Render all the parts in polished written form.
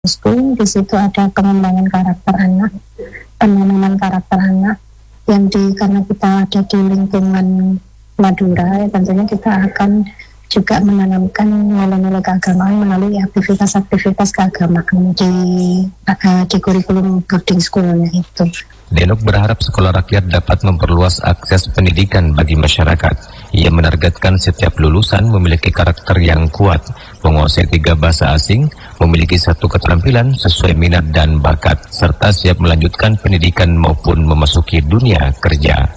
school. Di situ ada pengembangan karakter anak, penanaman karakter anak karena kita ada di lingkungan Madura, tentunya kita akan juga menanamkan nilai-nilai keagamaan melalui aktivitas-aktivitas keagamaan di kurikulum boarding schoolnya itu. Denok berharap sekolah rakyat dapat memperluas akses pendidikan bagi masyarakat. Ia menargetkan setiap lulusan memiliki karakter yang kuat, menguasai 3 bahasa asing, memiliki 1 keterampilan sesuai minat dan bakat, serta siap melanjutkan pendidikan maupun memasuki dunia kerja.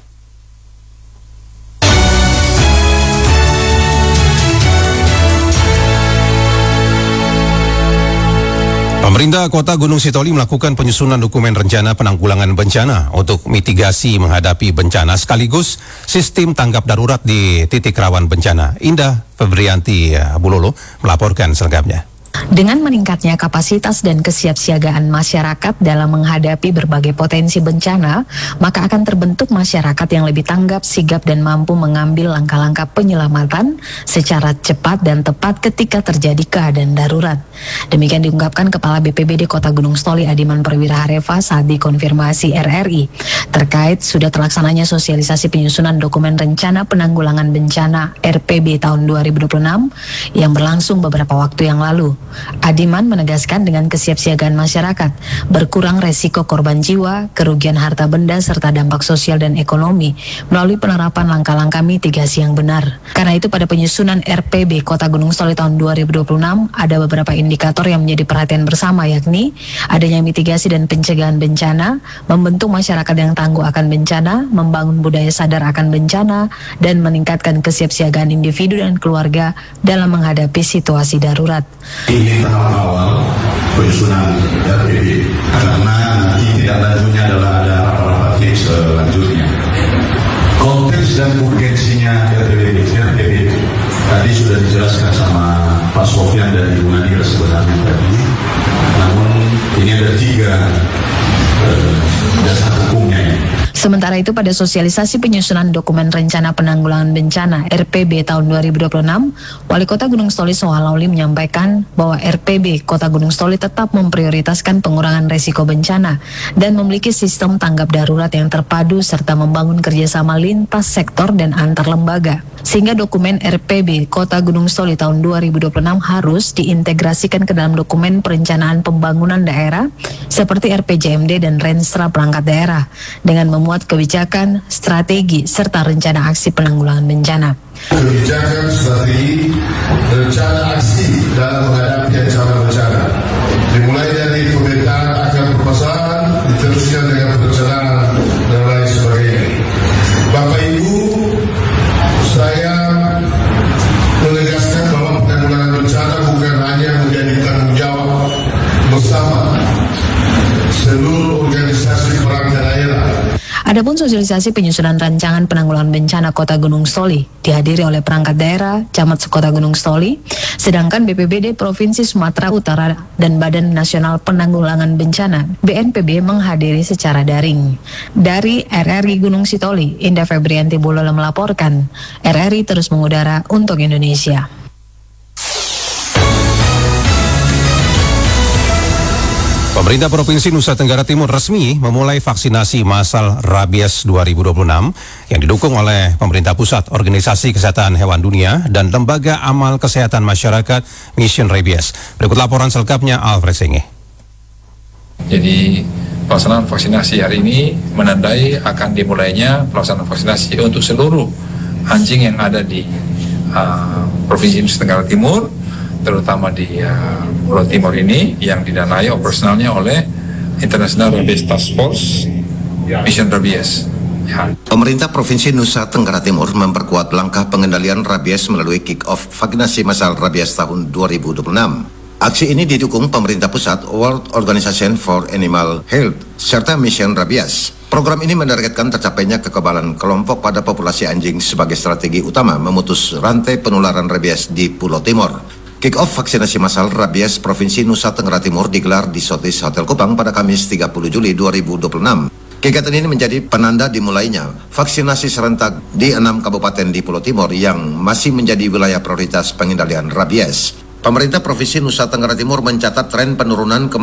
Pemerintah Kota Gunung Sitoli melakukan penyusunan dokumen rencana penanggulangan bencana untuk mitigasi menghadapi bencana sekaligus sistem tanggap darurat di titik rawan bencana. Indah Febrianti Bulolo melaporkan selengkapnya. Dengan meningkatnya kapasitas dan kesiapsiagaan masyarakat dalam menghadapi berbagai potensi bencana, maka akan terbentuk masyarakat yang lebih tanggap, sigap, dan mampu mengambil langkah-langkah penyelamatan secara cepat dan tepat ketika terjadi keadaan darurat. Demikian diungkapkan Kepala BPBD Kota Gunung Sitoli Adiman Perwira Harefa saat dikonfirmasi RRI terkait sudah terlaksananya sosialisasi penyusunan dokumen rencana penanggulangan bencana RPB tahun 2026 yang berlangsung beberapa waktu yang lalu. Adiman menegaskan dengan kesiapsiagaan masyarakat, berkurang resiko korban jiwa, kerugian harta benda, serta dampak sosial dan ekonomi melalui penerapan langkah-langkah mitigasi yang benar. Karena itu pada penyusunan RPB Kota Gunung Sitoli tahun 2026 ada beberapa indikator yang menjadi perhatian bersama, yakni adanya mitigasi dan pencegahan bencana, membentuk masyarakat yang tangguh akan bencana, membangun budaya sadar akan bencana, dan meningkatkan kesiapsiagaan individu dan keluarga dalam menghadapi situasi darurat. Ini tahap awal penyusunan RPB, karena nanti tidak lanjutnya adalah ada rapat-rapat selanjutnya. Konteks dan urgensinya RPB tadi sudah dijelaskan sama Pak Sofyan dan Ibu Nadia sebenarnya tadi. Namun ini ada 3 dasar hukumnya ya. Sementara itu pada sosialisasi penyusunan dokumen rencana penanggulangan bencana RPB tahun 2026, Wali Kota Gunung Sitoli Soha Lauli menyampaikan bahwa RPB Kota Gunung Sitoli tetap memprioritaskan pengurangan resiko bencana dan memiliki sistem tanggap darurat yang terpadu serta membangun kerjasama lintas sektor dan antar lembaga. Sehingga dokumen RPB Kota Gunung Sitoli tahun 2026 harus diintegrasikan ke dalam dokumen perencanaan pembangunan daerah seperti RPJMD dan Renstra perangkat daerah dengan memuat kebijakan, strategi, serta rencana aksi penanggulangan bencana. Kebijakan, strategi, rencana aksi dalam menghadapi ancaman bencana. Dimulai dari pemerintahan akan permasalahan, diteruskan dengan perencanaan dan lain sebagainya. Bapak Ibu, saya menegaskan bahwa penanggulangan bencana bukan hanya menjadi tanggung jawab bersama seluruh organisasi perangkat daerah. Adapun sosialisasi penyusunan rancangan penanggulangan bencana Kota Gunung Sitoli dihadiri oleh perangkat daerah, Camat Kota Gunung Sitoli, sedangkan BPBD Provinsi Sumatera Utara dan Badan Nasional Penanggulangan Bencana BNPB menghadiri secara daring. Dari RRI Gunung Sitoli, Indah Febrianti Bulolo melaporkan. RRI terus mengudara untuk Indonesia. Pemerintah Provinsi Nusa Tenggara Timur resmi memulai vaksinasi massal rabies 2026 yang didukung oleh pemerintah pusat, Organisasi Kesehatan Hewan Dunia, dan Lembaga Amal Kesehatan Masyarakat Mission Rabies. Berikut laporan selengkapnya Alfred Senge. Jadi pelaksanaan vaksinasi hari ini menandai akan dimulainya pelaksanaan vaksinasi untuk seluruh anjing yang ada di Provinsi Nusa Tenggara Timur, terutama di Pulau Timur ini yang didanai operasionalnya oleh International Rabies Task Force Mission Rabies. Ya. Pemerintah Provinsi Nusa Tenggara Timur memperkuat langkah pengendalian rabies melalui kick-off vaksinasi massal rabies tahun 2026. Aksi ini didukung pemerintah pusat, World Organization for Animal Health, serta Mission Rabies. Program ini menargetkan tercapainya kekebalan kelompok pada populasi anjing sebagai strategi utama memutus rantai penularan rabies di Pulau Timur. Kick-off vaksinasi massal rabies Provinsi Nusa Tenggara Timur digelar di Sotis Hotel Kupang pada Kamis 30 Juli 2026. Kegiatan ini menjadi penanda dimulainya vaksinasi serentak di 6 kabupaten di Pulau Timur yang masih menjadi wilayah prioritas pengendalian rabies. Pemerintah Provinsi Nusa Tenggara Timur mencatat tren penurunan